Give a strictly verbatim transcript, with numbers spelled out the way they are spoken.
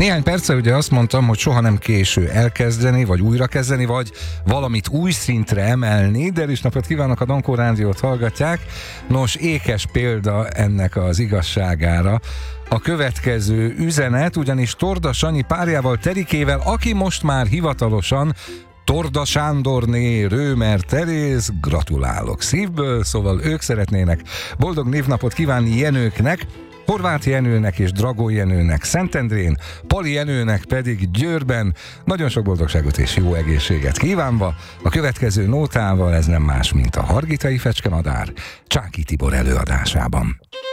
Néhány perce ugye azt mondtam, hogy soha nem késő elkezdeni, vagy újrakezdeni, vagy valamit új szintre emelni, de is napot kívánok, a Dankó Rádiót hallgatják. Nos, ékes példa ennek az igazságára a következő üzenet, ugyanis Torda Sanyi párjával, Terikével, aki most már hivatalosan Torda Sándorné Römer Teréz, gratulálok szívből, szóval ők szeretnének boldog névnapot kívánni Jenőknek, Horváth Jenőnek és Dragó Jenőnek Szentendrén, Pali Jenőnek pedig Győrben. Nagyon sok boldogságot és jó egészséget kívánva. A következő nótával ez nem más, mint a Hargitai Fecskemadár Csáky Tibor előadásában.